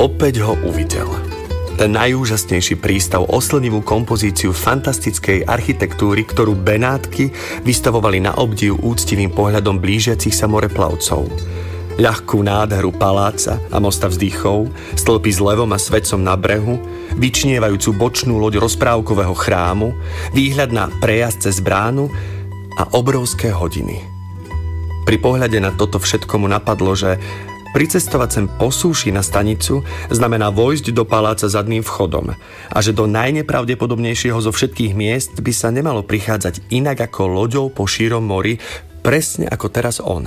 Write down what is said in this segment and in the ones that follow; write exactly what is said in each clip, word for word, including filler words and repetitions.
opäť ho uvidel. Ten najúžasnejší prístav, oslnivú kompozíciu fantastickej architektúry, ktorú Benátky vystavovali na obdiv úctivým pohľadom blížiacich sa moreplavcov. Ľahkú nádheru paláca a mosta vzdychov, stĺpy s levom a svetcom na brehu, vyčnievajúcu bočnú loď rozprávkového chrámu, výhľad na prejazd cez bránu a obrovské hodiny. Pri pohľade na toto všetko mu napadlo, že pricestovať sem po súši na stanicu znamená vojsť do paláca zadným vchodom a že do najnepravdepodobnejšieho zo všetkých miest by sa nemalo prichádzať inak ako loďou po šírom mori, presne ako teraz on.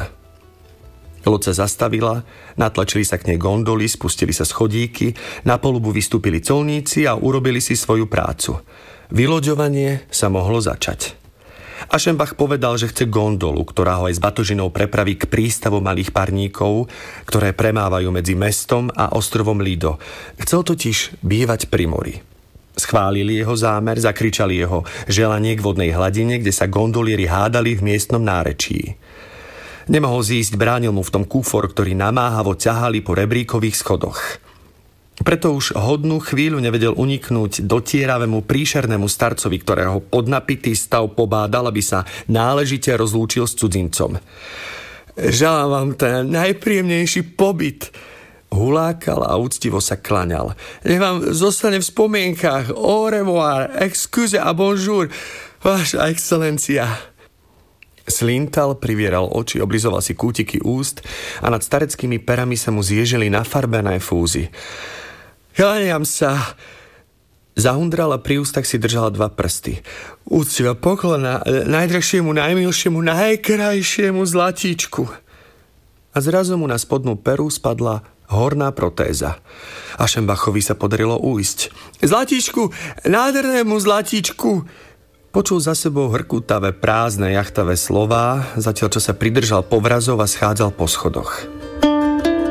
Loď sa zastavila, natlačili sa k nej gondoly, spustili sa schodíky, na palubu vystúpili colníci a urobili si svoju prácu. Vyloďovanie sa mohlo začať. Aschenbach povedal, že chce gondolu, ktorá ho aj s batožinou prepraví k prístavu malých parníkov, ktoré premávajú medzi mestom a ostrovom Lido. Chcel totiž bývať pri mori. Schválili jeho zámer, zakričali jeho želanie k vodnej hladine, kde sa gondolieri hádali v miestnom nárečí. Nemohol zísť, bránil mu v tom kúfor, ktorý namáhavo ťahali po rebríkových schodoch. Preto už hodnú chvíľu nevedel uniknúť dotieravému príšernému starcovi, ktorého podnapitý stav pobádal, aby sa náležite rozlúčil s cudzincom. Želám vám ten najpríjemnejší pobyt, hulákal a úctivo sa klaňal. Nech vám zostane v spomienkách. Au revoir, excuse a bonjour, vaša excelencia. Slintal, privieral oči, oblizoval si kútiky úst a nad stareckými perami sa mu zježili nafarbené fúzy. Kláňam sa. Zahundral a pri ústach si držala dva prsty. Úctiva poklona najdrahšiemu, najmilšiemu, najkrajšiemu zlatíčku. A zrazu mu na spodnú peru spadla horná protéza. Aschenbachovi sa podarilo uísť. Zlatíčku, nádhernému zlatíčku. Počul za sebou hrkutavé, prázdne, jachtavé slová, zatiaľ čo sa pridržal povrazov a schádzal po schodoch.